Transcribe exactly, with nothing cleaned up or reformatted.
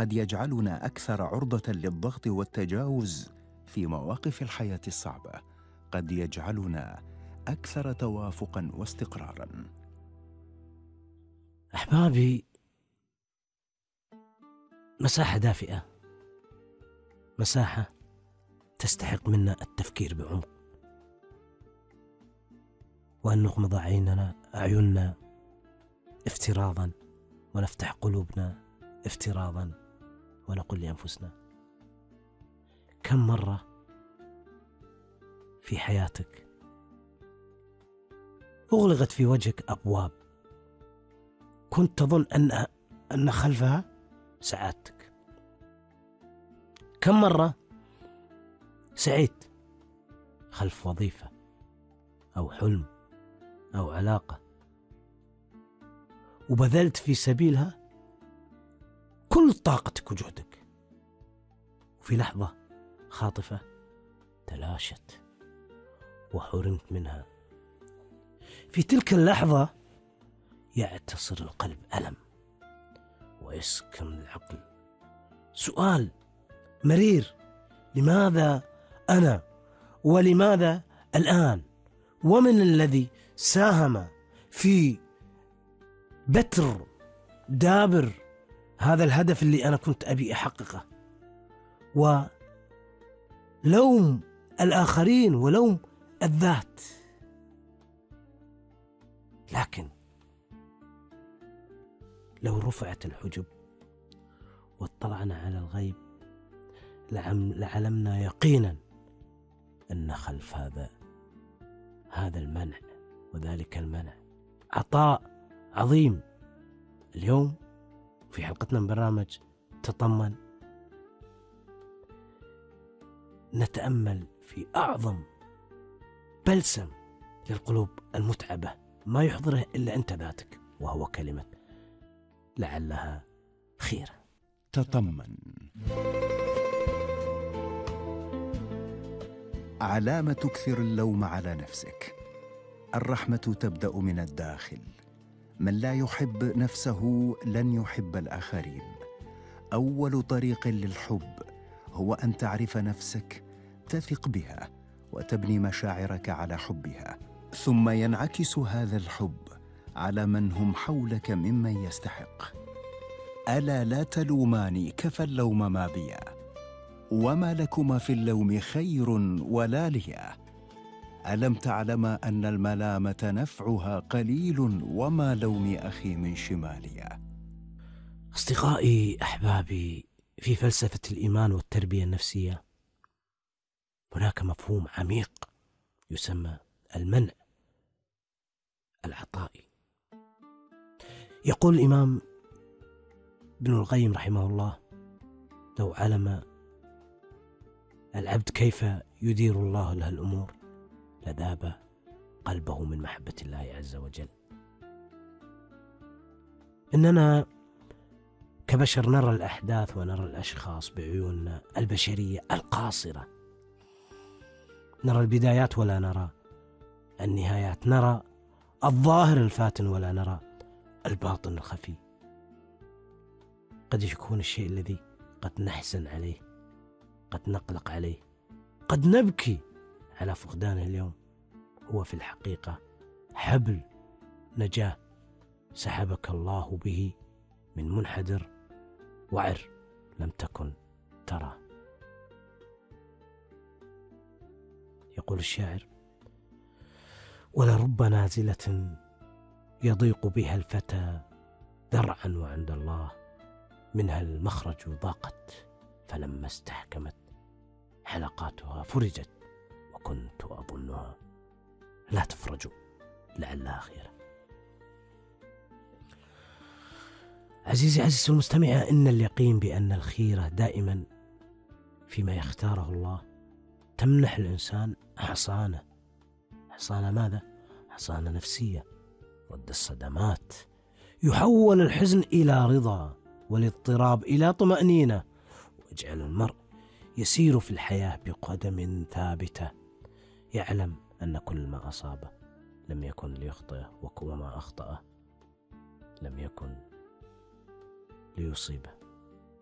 قد يجعلنا أكثر عرضة للضغط والتجاوز في مواقف الحياة الصعبة، قد يجعلنا أكثر توافقاً واستقراراً. أحبابي، مساحة دافئة، مساحة تستحق منا التفكير بعمق، وأن نغمض عيننا أعيننا افتراضا، ونفتح قلوبنا افتراضا، ونقول لأنفسنا: كم مرة في حياتك أغلقت في وجهك أبواب كنت تظن أن أن خلفها سعادتك؟ كم مرة سعيت خلف وظيفة أو حلم أو علاقة وبذلت في سبيلها كل طاقتك وجهدك، وفي لحظة خاطفة تلاشت وحرمت منها. في تلك اللحظة يعتصر القلب ألم ويسكن العقل سؤال مرير: لماذا أنا؟ ولماذا الآن؟ ومن الذي ساهم في بتر دابر هذا الهدف اللي أنا كنت أبي أحققه؟ ولوم الآخرين ولوم الذات. لكن لو رفعت الحجب واطلعنا على الغيب لعلمنا يقينا أن خلف هذا هذا المنع وذلك المنع عطاء عظيم. اليوم في حلقتنا من برنامج تطمن نتأمل في أعظم بلسم للقلوب المتعبة ما يحضره إلا أنت ذاتك، وهو كلمة لعلها خيرة. تطمن. علامة تكثر اللوم على نفسك. الرحمة تبدأ من الداخل. من لا يحب نفسه لن يحب الآخرين. أول طريق للحب هو أن تعرف نفسك، تثق بها وتبني مشاعرك على حبها، ثم ينعكس هذا الحب على من هم حولك ممن يستحق. ألا لا تلوماني كفى اللوم ما بيا، وما لكما في اللوم خير ولا ليا. ألم تعلم أن الملامة نفعها قليل، وما لوم أخي من شماليا. أصدقائي أحبابي، في فلسفة الإيمان والتربية النفسية هناك مفهوم عميق يسمى المنع العطائي. يقول الإمام ابن القيم رحمه الله: لو علم العبد كيف يدير الله له الأمور لذاب قلبه من محبة الله عز وجل. إننا كبشر نرى الأحداث ونرى الأشخاص بعيوننا البشرية القاصرة، نرى البدايات ولا نرى النهايات، نرى الظاهر الفاتن ولا نرى الباطن الخفي. قد يكون الشيء الذي قد نحزن عليه، قد نقلق عليه، قد نبكي على فقدانه اليوم، هو في الحقيقة حبل نجاة سحبك الله به من منحدر وعر لم تكن ترى. يقول الشاعر: ولرب نازلة يضيق بها الفتى ذرعا وعند الله منها المخرج ضاقت، فلما استحكمت حلقاتها فرجت، وكنت أظنها لا تفرج لعلها خيرا. عزيزي عزيزي المستمع، إن اليقين بأن الخيرة دائما فيما يختاره الله تمنح الإنسان حصانة. حصانة ماذا؟ حصانة نفسية ضد الصدمات. يحول الحزن إلى رضا والاضطراب إلى طمأنينة، ويجعل المرء يسير في الحياة بقدم ثابتة، يعلم أن كل ما أصابه لم يكن ليخطئه، وما أخطأه لم يكن ليصيبه.